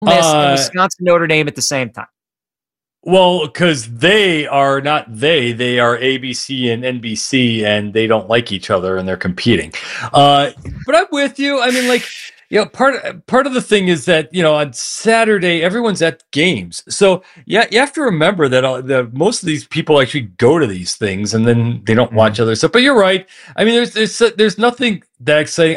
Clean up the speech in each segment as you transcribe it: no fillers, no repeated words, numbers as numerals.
Miss and Wisconsin Notre Dame at the same time. Well, because they are ABC and NBC, and they don't like each other, and they're competing. But I'm with you. I mean, like, part of the thing is that, on Saturday, everyone's at games. So, yeah, you have to remember that most of these people actually go to these things, and then they don't watch other stuff. But you're right. I mean, there's nothing that exciting.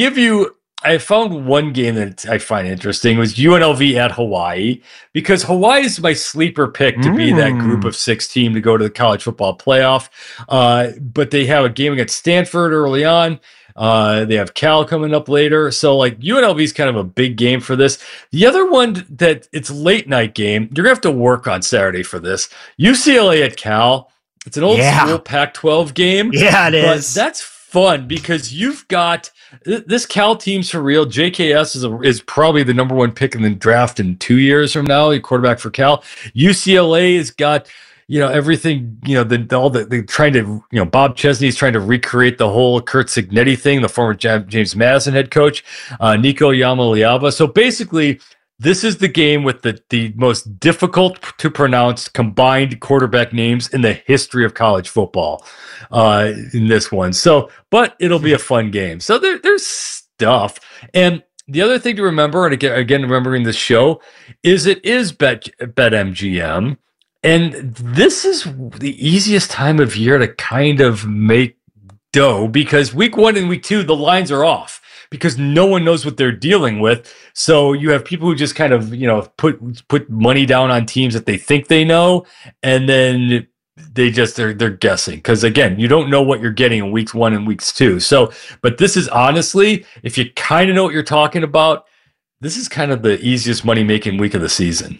I found one game that I find interesting was UNLV at Hawaii, because Hawaii is my sleeper pick to be that group of 6 team to go to the college football playoff. But they have a game against Stanford early on. They have Cal coming up later. So like UNLV is kind of a big game for this. The other one that it's late night game, you're gonna have to work on Saturday for this. UCLA at Cal. It's an old school Pac-12 game. Yeah, it is. That's fun because you've got this Cal team's for real. JKS is probably the number 1 pick in the draft in 2 years from now. The quarterback for Cal. UCLA has got everything. They're trying to Bob Chesney's trying to recreate the whole Curt Cignetti thing. The former James Madison head coach, Nico Iamaleava. So basically, this is the game with the most difficult to pronounce combined quarterback names in the history of college football in this one. So, but it'll be a fun game. So there's stuff. And the other thing to remember, and again remembering this show, is it is BetMGM. And this is the easiest time of year to kind of make dough, because week 1 and week 2, the lines are off, because no one knows what they're dealing with. So you have people who just kind of, put money down on teams that they think they know, and then they're guessing. Because again, you don't know what you're getting in weeks 1 and weeks 2. So, but this is honestly, if you kind of know what you're talking about, this is kind of the easiest money-making week of the season.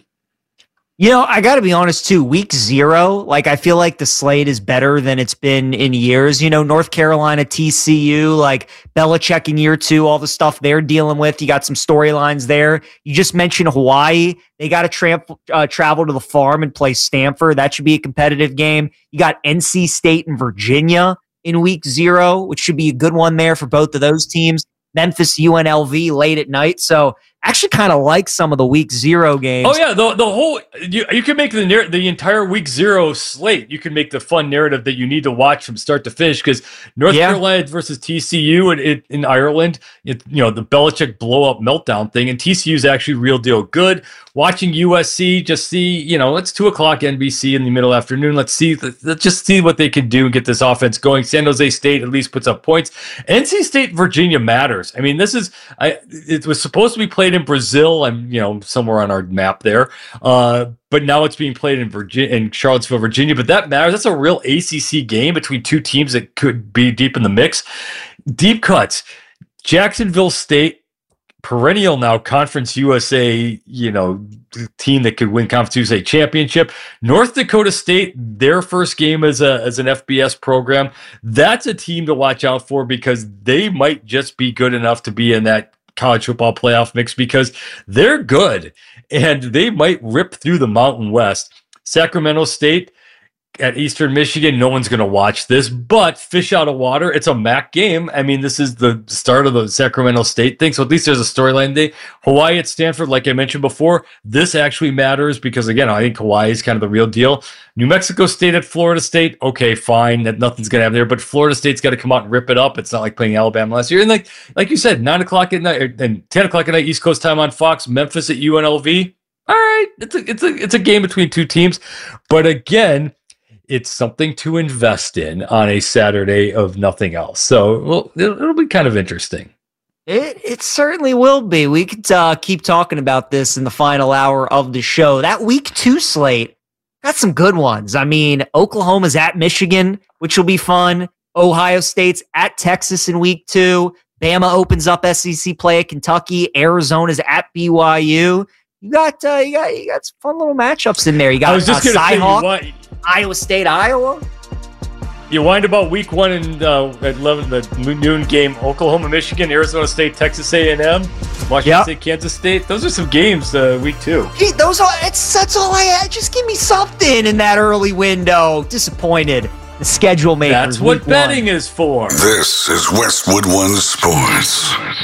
I got to be honest too, week 0, I feel like the slate is better than it's been in years. North Carolina, TCU, Belichick in year 2, all the stuff they're dealing with. You got some storylines there. You just mentioned Hawaii. They got to travel to the Farm and play Stanford. That should be a competitive game. You got NC State and Virginia in week 0, which should be a good one there for both of those teams. Memphis, UNLV late at night. So actually kind of like some of the week 0 games. Oh yeah, the whole you can make the entire week 0 slate. You can make the fun narrative that you need to watch from start to finish, because North Carolina versus TCU in Ireland, the Belichick blow up meltdown thing, and TCU is actually real deal good. Watching USC, just see it's 2:00 NBC in the middle afternoon. Let's just see what they can do and get this offense going. San Jose State at least puts up points. NC State Virginia matters. I mean, it was supposed to be played in Brazil, and somewhere on our map there, but now it's being played in Charlottesville, Virginia. But that matters. That's a real ACC game between 2 teams that could be deep in the mix. Deep cuts. Jacksonville State, perennial now Conference USA, team that could win Conference USA championship. North Dakota State, their first game as an FBS program. That's a team to watch out for, because they might just be good enough to be in that college football playoff mix, because they're good and they might rip through the Mountain West. Sacramento State at Eastern Michigan, no one's going to watch this, but fish out of water. It's a MAC game. I mean, this is the start of the Sacramento State thing, so at least there's a storyline there. Hawaii at Stanford, like I mentioned before, this actually matters because, again, I think Hawaii is kind of the real deal. New Mexico State at Florida State, okay, fine, that nothing's going to happen there, but Florida State's got to come out and rip it up. It's not like playing Alabama last year. And like you said, 9 o'clock at night and 10 o'clock at night East Coast time on Fox. Memphis at UNLV. All right, it's a game between 2 teams, but again, it's something to invest in on a Saturday of nothing else. So it'll be kind of interesting. It certainly will be. We could keep talking about this in the final hour of the show. That week 2 slate got some good ones. I mean, Oklahoma's at Michigan, which will be fun. Ohio State's at Texas in week 2. Bama opens up SEC play at Kentucky. Arizona's at BYU. You got some fun little matchups in there. You got Cyhawk, Iowa State, Iowa. You wind about week 1 and at 11, the noon game. Oklahoma, Michigan, Arizona State, Texas A&M, Washington State, Kansas State. Those are some games week 2. Gee, that's all I had. Just give me something in that early window. Disappointed. The schedule makers. That's what betting is for. This is Westwood One Sports.